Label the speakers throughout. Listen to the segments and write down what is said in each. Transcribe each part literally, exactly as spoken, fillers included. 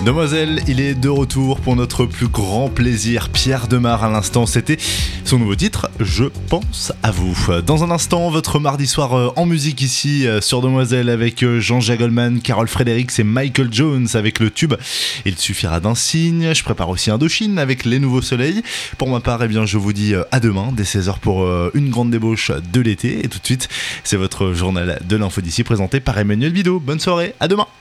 Speaker 1: Demoiselle, il est de retour pour notre plus grand plaisir. Pierre Demar à l'instant, c'était son nouveau titre, Je pense à vous. Dans un instant, votre mardi soir en musique ici sur Demoiselle avec Jean-Jacques Goldman, Carole Fredericks et Michael Jones avec le tube Il suffira d'un signe. Je prépare aussi Indochine avec Les Nouveaux Soleils. Pour ma part, eh bien, je vous dis à demain dès seize heures pour une grande débauche de l'été. Et tout de suite, c'est votre journal de l'info d'ici présenté par Emmanuel Bidot. Bonne soirée, à demain.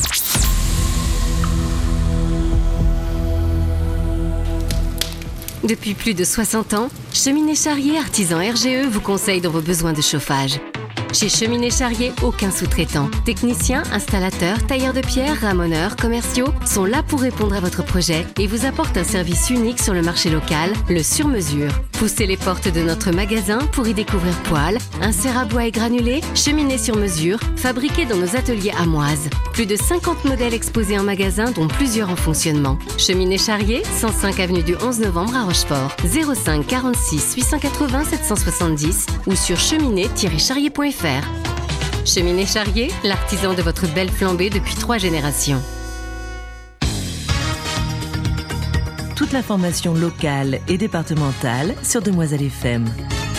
Speaker 2: Depuis plus de soixante ans, Cheminée Charrier Artisan R G E vous conseille dans vos besoins de chauffage. Chez Cheminée Charrier, aucun sous-traitant. Techniciens, installateurs, tailleurs de pierre, ramoneurs, commerciaux sont là pour répondre à votre projet et vous apportent un service unique sur le marché local, le sur-mesure. Poussez les portes de notre magasin pour y découvrir poêles, inserts à bois et granulés, cheminées sur mesure, fabriquées dans nos ateliers amoises. Plus de cinquante modèles exposés en magasin, dont plusieurs en fonctionnement. Cheminée Charrier, cent cinq avenue du onze novembre à Rochefort. zéro cinq quarante-six huit cent quatre-vingts sept cent soixante-dix ou sur cheminée tiret charrier point f r. Cheminée Charrier, l'artisan de votre belle flambée depuis trois générations.
Speaker 3: Toute l'information locale et départementale sur Demoiselle F M.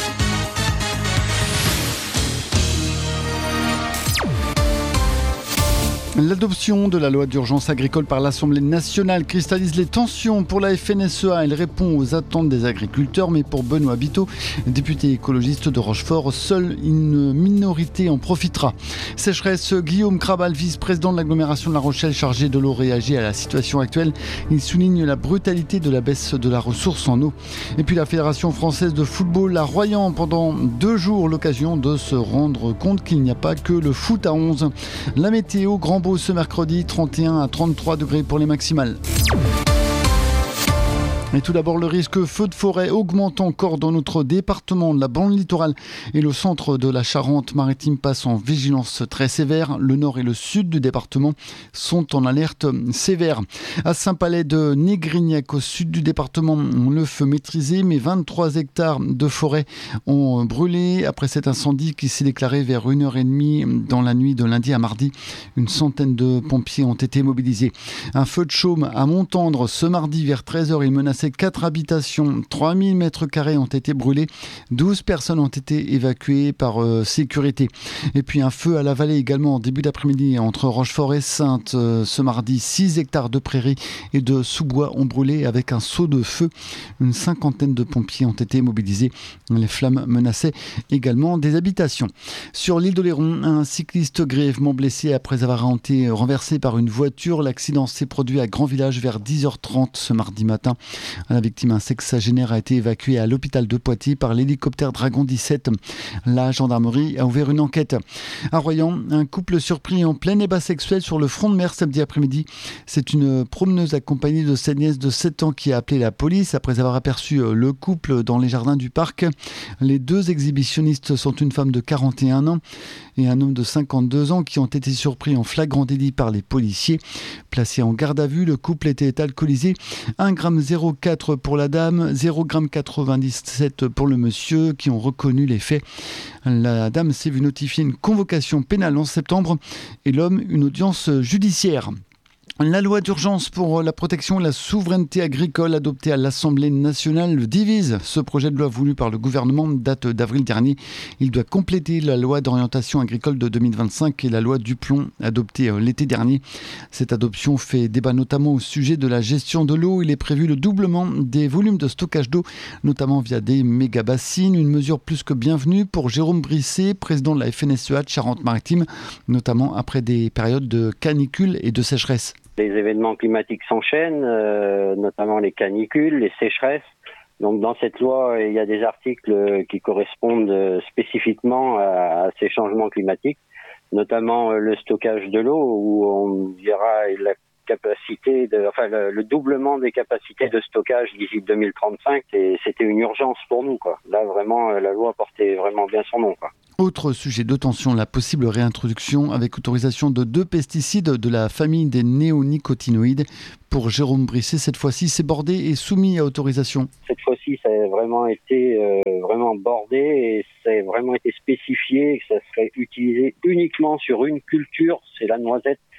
Speaker 4: L'adoption de la loi d'urgence agricole par l'Assemblée nationale cristallise les tensions pour la F N S E A. Elle répond aux attentes des agriculteurs, mais pour Benoît Biteau, député écologiste de Rochefort, seule une minorité en profitera. Sécheresse, Guillaume Krabal, vice-président de l'agglomération de La Rochelle chargé de l'eau, réagit à la situation actuelle. Il souligne la brutalité de la baisse de la ressource en eau. Et puis la Fédération française de football à Royan, pendant deux jours, l'occasion de se rendre compte qu'il n'y a pas que le foot à onze. La météo, grand beau ce mercredi, trente et un à trente-trois degrés pour les maximales. Et tout d'abord, le risque feu de forêt augmente encore dans notre département. La bande littorale et le centre de la Charente-Maritime passent en vigilance très sévère. Le nord et le sud du département sont en alerte sévère. À Saint-Palais de Négrignac, au sud du département, le feu maîtrisé, mais vingt-trois hectares de forêt ont brûlé après cet incendie qui s'est déclaré vers une heure trente dans la nuit de lundi à mardi. Une centaine de pompiers ont été mobilisés. Un feu de chaume à Montendre ce mardi vers treize heures, il menace quatre habitations, trois mille mètres carrés ont été brûlés, douze personnes ont été évacuées par euh, sécurité. Et puis un feu à la vallée également en début d'après-midi entre Rochefort et Sainte. Euh, ce mardi, six hectares de prairies et de sous-bois ont brûlé avec un seau de feu. Une cinquantaine de pompiers ont été mobilisés. Les flammes menaçaient également des habitations. Sur l'île d'Oléron, un cycliste grièvement blessé après avoir été renversé par une voiture. L'accident s'est produit à Grand Village vers dix heures trente ce mardi matin. La victime, un sexagénaire, a été évacué à l'hôpital de Poitiers par l'hélicoptère Dragon dix-sept. La gendarmerie a ouvert une enquête. À Royan, un couple surpris en plein ébat sexuel sur le front de mer samedi après-midi. C'est une promeneuse accompagnée de sa nièce de sept ans qui a appelé la police après avoir aperçu le couple dans les jardins du parc. Les deux exhibitionnistes sont une femme de quarante et un ans et un homme de cinquante-deux ans qui ont été surpris en flagrant délit par les policiers. Placé en garde à vue, le couple était alcoolisé. un virgule zéro quatre pour la dame, zéro virgule quatre-vingt-dix-sept pour le monsieur, qui ont reconnu les faits. La dame s'est vue notifier une convocation pénale en septembre et l'homme une audience judiciaire. La loi d'urgence pour la protection et la souveraineté agricole adoptée à l'Assemblée nationale le divise. Ce projet de loi voulu par le gouvernement date d'avril dernier. Il doit compléter la loi d'orientation agricole de deux mille vingt-cinq et la loi Duplon adoptée l'été dernier. Cette adoption fait débat notamment au sujet de la gestion de l'eau. Il est prévu le doublement des volumes de stockage d'eau, notamment via des méga-bassines. Une mesure plus que bienvenue pour Jérôme Brisset, président de la F N S E A de Charente-Maritime, notamment après des périodes de canicule et de sécheresse.
Speaker 5: Les événements climatiques s'enchaînent, euh, notamment les canicules, les sécheresses. Donc dans cette loi, il y a des articles qui correspondent spécifiquement à, à ces changements climatiques, notamment le stockage de l'eau, où on verra la capacité, de, enfin le, le doublement des capacités de stockage d'ici deux mille trente-cinq. Et c'était une urgence pour nous, quoi. Là vraiment, la loi portait vraiment bien son nom, quoi.
Speaker 4: Autre sujet de tension, la possible réintroduction avec autorisation de deux pesticides de la famille des néonicotinoïdes. Pour Jérôme Brisset, cette fois-ci, c'est bordé et soumis à autorisation.
Speaker 5: Cette fois-ci, ça a vraiment été euh, vraiment bordé et ça a vraiment été spécifié que ça serait utilisé uniquement sur une culture, c'est la noisette.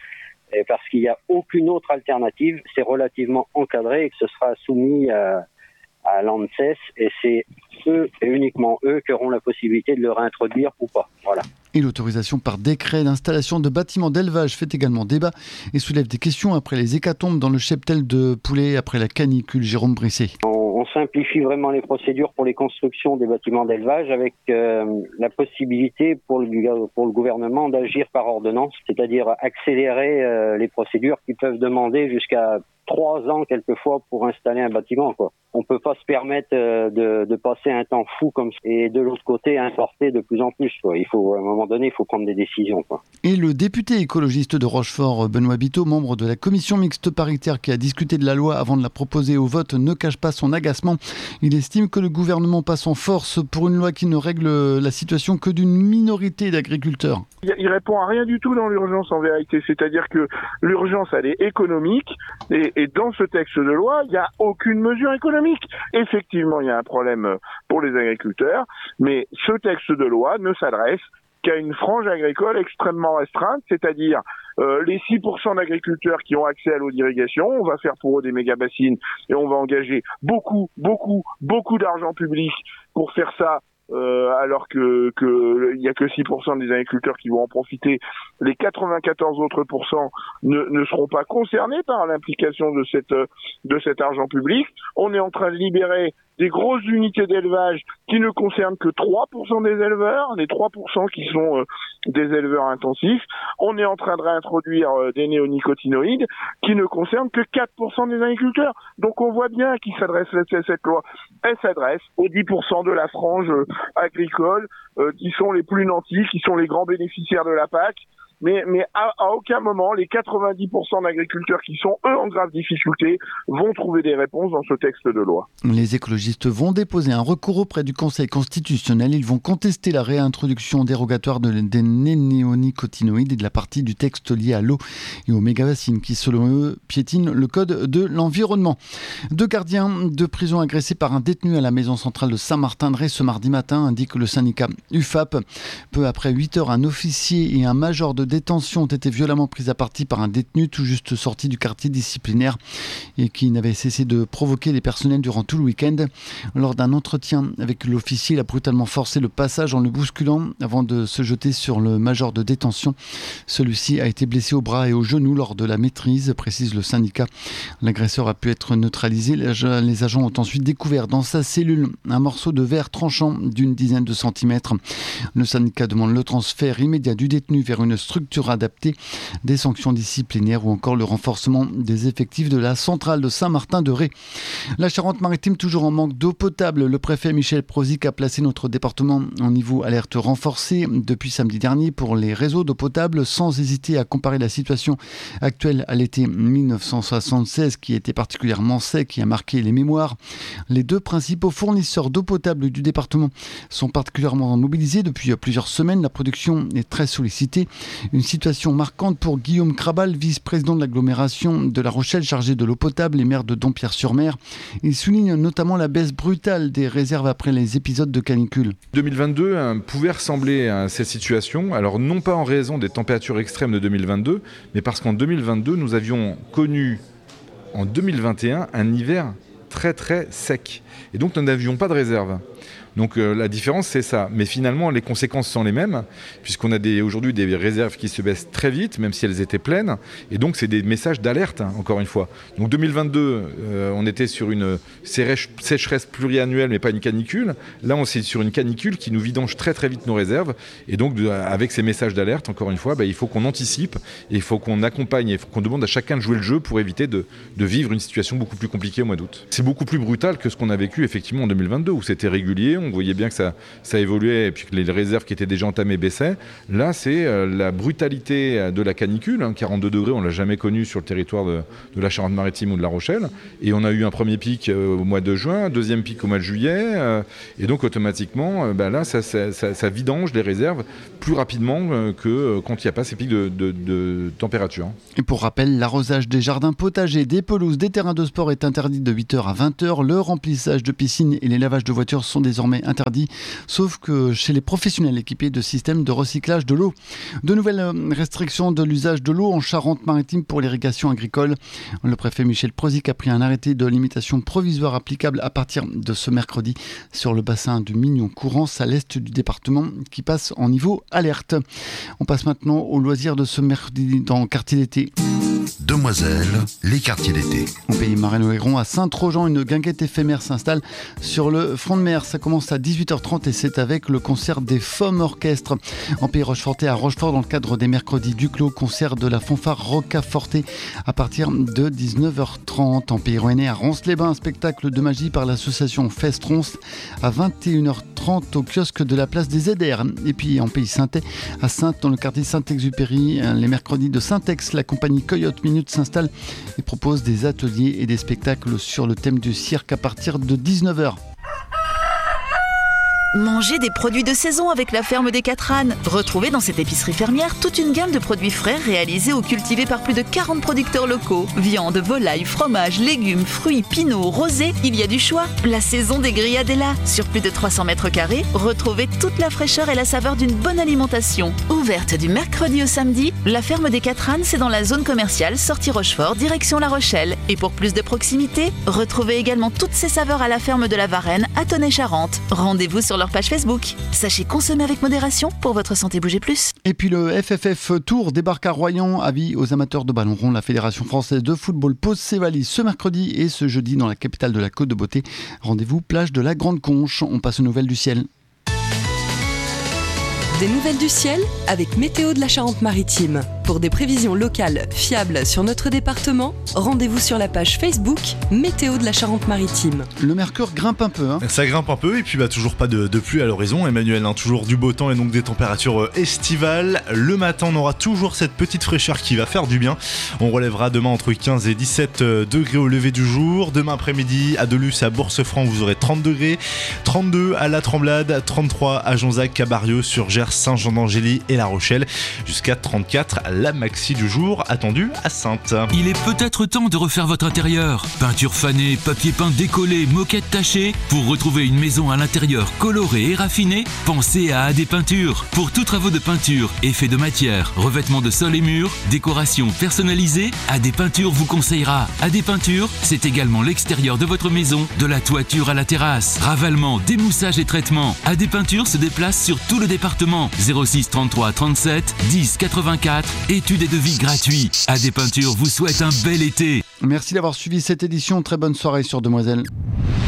Speaker 5: et parce qu'il n'y a aucune autre alternative. C'est relativement encadré et que ce sera soumis à, à l'ANSES et c'est eux et uniquement eux qui auront la possibilité de le réintroduire ou pas. Voilà.
Speaker 4: Et l'autorisation par décret d'installation de bâtiments d'élevage fait également débat et soulève des questions après les hécatombes dans le cheptel de poulets après la canicule. Jérôme Brisset.
Speaker 5: On, on simplifie vraiment les procédures pour les constructions des bâtiments d'élevage avec euh, la possibilité pour le, pour le gouvernement d'agir par ordonnance, c'est-à-dire accélérer euh, les procédures qui peuvent demander jusqu'à trois ans quelquefois pour installer un bâtiment, quoi. On peut pas se permettre euh, de, de passer un temps fou comme ça et de l'autre côté importer de plus en plus, quoi. Il faut, à un moment donné, il faut prendre des décisions, quoi.
Speaker 4: Et le député écologiste de Rochefort, Benoît Biteau, membre de la commission mixte paritaire qui a discuté de la loi avant de la proposer au vote, ne cache pas son agacement. Il estime que le gouvernement passe en force pour une loi qui ne règle la situation que d'une minorité d'agriculteurs.
Speaker 6: Il répond à rien du tout dans l'urgence en vérité, c'est-à-dire que l'urgence elle est économique et, et dans ce texte de loi il n'y a aucune mesure économique. Effectivement il y a un problème pour les agriculteurs, mais ce texte de loi ne s'adresse qu'à une frange agricole extrêmement restreinte, c'est-à-dire euh, les six pour cent d'agriculteurs qui ont accès à l'eau d'irrigation. On va faire pour eux des méga-bassines et on va engager beaucoup, beaucoup, beaucoup d'argent public pour faire ça. Euh, alors que que il y a que six pour cent des agriculteurs qui vont en profiter, les quatre-vingt-quatorze autres pourcents ne, ne seront pas concernés par l'implication de cette de cet argent public. On est en train de libérer des grosses unités d'élevage qui ne concernent que trois pour cent des éleveurs, les trois pour cent qui sont euh, des éleveurs intensifs. On est en train de réintroduire euh, des néonicotinoïdes qui ne concernent que quatre pour cent des agriculteurs. Donc on voit bien à qui s'adresse cette loi. Elle s'adresse aux dix pour cent de la frange euh, agricole euh, qui sont les plus nantis, qui sont les grands bénéficiaires de la P A C. Mais, mais à, à aucun moment, les quatre-vingt-dix pour cent d'agriculteurs qui sont, eux, en grave difficulté, vont trouver des réponses dans ce texte de loi.
Speaker 4: Les écologistes vont déposer un recours auprès du Conseil constitutionnel. Ils vont contester la réintroduction dérogatoire de, des néonicotinoïdes et de la partie du texte liée à l'eau et aux méga-bassines qui, selon eux, piétinent le code de l'environnement. Deux gardiens de prison agressés par un détenu à la maison centrale de Saint-Martin-de-Ré ce mardi matin, indique le syndicat U F A P. Peu après huit heures, un officier et un major de détention ont été violemment pris à partie par un détenu tout juste sorti du quartier disciplinaire et qui n'avait cessé de provoquer les personnels durant tout le week-end. Lors d'un entretien avec l'officier, il a brutalement forcé le passage en le bousculant avant de se jeter sur le major de détention. Celui-ci a été blessé au bras et au genou lors de la maîtrise, précise le syndicat. L'agresseur a pu être neutralisé. Les agents ont ensuite découvert dans sa cellule un morceau de verre tranchant d'une dizaine de centimètres. Le syndicat demande le transfert immédiat du détenu vers une structure adaptée, des sanctions disciplinaires ou encore le renforcement des effectifs de la centrale de Saint-Martin-de-Ré. La Charente-Maritime toujours en manque d'eau potable. Le préfet Michel Prozic a placé notre département en niveau alerte renforcé depuis samedi dernier pour les réseaux d'eau potable, sans hésiter à comparer la situation actuelle à l'été dix-neuf cent soixante-seize qui était particulièrement sec et a marqué les mémoires. Les deux principaux fournisseurs d'eau potable du département sont particulièrement mobilisés depuis plusieurs semaines. La production est très sollicitée. Une situation marquante pour Guillaume Crabal, vice-président de l'agglomération de La Rochelle chargé de l'eau potable et maire de Dompierre-sur-Mer. Il souligne notamment la baisse brutale des réserves après les épisodes de canicule.
Speaker 7: deux mille vingt-deux hein, pouvait ressembler à cette situation, alors non pas en raison des températures extrêmes de deux mille vingt-deux, mais parce qu'en deux mille vingt-deux, nous avions connu en deux mille vingt et un un hiver très très sec. Et donc nous n'avions pas de réserve. Donc euh, la différence c'est ça, mais finalement les conséquences sont les mêmes puisqu'on a des, aujourd'hui des réserves qui se baissent très vite même si elles étaient pleines et donc c'est des messages d'alerte hein, encore une fois. Donc deux mille vingt-deux euh, on était sur une sécheresse pluriannuelle mais pas une canicule, là on est sur une canicule qui nous vidange très très vite nos réserves et donc de, avec ces messages d'alerte encore une fois bah, il faut qu'on anticipe et il faut qu'on accompagne et il faut qu'on demande à chacun de jouer le jeu pour éviter de, de vivre une situation beaucoup plus compliquée au mois d'août. C'est beaucoup plus brutal que ce qu'on a vécu effectivement en deux mille vingt-deux où c'était régulier. On voyait bien que ça, ça évoluait et puis que les réserves qui étaient déjà entamées baissaient. Là, c'est euh, la brutalité de la canicule. Hein, quarante-deux degrés, on ne l'a jamais connu sur le territoire de, de la Charente-Maritime ou de La Rochelle. Et on a eu un premier pic euh, au mois de juin, un deuxième pic au mois de juillet. Euh, et donc, automatiquement, euh, bah, là, ça, ça, ça, ça vidange les réserves plus rapidement euh, que euh, quand il n'y a pas ces pics de, de, de température.
Speaker 4: Et pour rappel, l'arrosage des jardins potagers, des pelouses, des terrains de sport est interdit de huit heures à vingt heures. Le remplissage de piscines et les lavages de voitures sont désormais désormais interdit, sauf que chez les professionnels équipés de systèmes de recyclage de l'eau. De nouvelles restrictions de l'usage de l'eau en Charente-Maritime pour l'irrigation agricole. Le préfet Michel Prozic a pris un arrêté de limitation provisoire applicable à partir de ce mercredi sur le bassin du Mignon-Courance à l'est du département qui passe en niveau alerte. On passe maintenant au loisir de ce mercredi dans le quartier d'été.
Speaker 8: Demoiselles, les quartiers d'été.
Speaker 4: Au pays Marais-Héron, à Saint-Trojan, une guinguette éphémère s'installe sur le front de mer. Ça commence à dix-huit heures trente et c'est avec le concert des Femmes Orchestres. En pays Rochefortais, à Rochefort, dans le cadre des mercredis du Clos, concert de la fanfare Roccaforte à partir de dix-neuf heures trente. En pays Rouennais, à Rance-les-Bains, spectacle de magie par l'association Fest-Ronce à vingt et une heures trente au kiosque de la place des Z R. Et puis en pays Saintais, à Saintes, dans le quartier Saint-Exupéry, les mercredis de Saint-Ex, la compagnie Coyote Minute s'installe et propose des ateliers et des spectacles sur le thème du cirque à partir de dix-neuf heures.
Speaker 9: Mangez des produits de saison avec la ferme des Quatre Ânes. Retrouvez dans cette épicerie fermière toute une gamme de produits frais réalisés ou cultivés par plus de quarante producteurs locaux. Viande, volaille, fromage, légumes, fruits, pinots, rosés, il y a du choix. La saison des grillades est là. Sur plus de trois cents mètres carrés, retrouvez toute la fraîcheur et la saveur d'une bonne alimentation. Ouverte du mercredi au samedi, la ferme des Quatre Ânes, c'est dans la zone commerciale sortie Rochefort, direction La Rochelle. Et pour plus de proximité, retrouvez également toutes ces saveurs à la ferme de la Varenne à Tonnay-Charente. Rendez-vous sur leur page Facebook. Sachez consommer avec modération pour votre santé. Bougez plus.
Speaker 4: Et puis le F F F Tour débarque à Royan. Avis aux amateurs de ballon rond, la Fédération française de football pose ses valises ce mercredi et ce jeudi dans la capitale de la Côte de Beauté. Rendez-vous plage de la Grande Conche. On passe aux nouvelles du ciel.
Speaker 10: Des nouvelles du ciel avec Météo de la Charente-Maritime. Pour des prévisions locales fiables sur notre département, rendez-vous sur la page Facebook Météo de la Charente-Maritime.
Speaker 4: Le mercure grimpe un peu. Hein.
Speaker 1: Ça grimpe un peu et puis bah, toujours pas de, de pluie à l'horizon. Emmanuel, hein, toujours du beau temps et donc des températures euh, estivales. Le matin, on aura toujours cette petite fraîcheur qui va faire du bien. On relèvera demain entre quinze et dix-sept degrés au lever du jour. Demain après-midi, à Delus, à Bourse-Franc, vous aurez trente degrés. trente-deux à La Tremblade, trente-trois à Jonzac, Cabarrieux, sur Gers, Saint-Jean-d'Angély et La Rochelle. Jusqu'à trente-quatre la maxi du jour attendue à Saintes.
Speaker 11: Il est peut-être temps de refaire votre intérieur. Peinture fanée, papier peint décollé, moquette tachée. Pour retrouver une maison à l'intérieur colorée et raffinée, pensez à A D Peinture. Pour tous travaux de peinture, effets de matière, revêtement de sol et murs, décoration personnalisée, A D Peinture vous conseillera. A D Peinture, c'est également l'extérieur de votre maison, de la toiture à la terrasse. Ravalement, démoussage et traitement. A D Peinture se déplace sur tout le département. zéro six trente-trois trente-sept dix quatre-vingt-quatre. Études et devis gratuits. A D Peinture vous souhaite un bel été.
Speaker 4: Merci d'avoir suivi cette édition. Très bonne soirée sur Demoiselles.